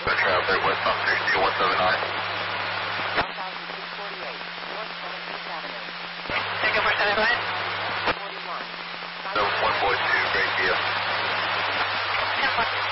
Go traveler, West Palm 60, 179. 1248, North 17th Avenue. Take over 79. 41. So 142, great deal. 10-1.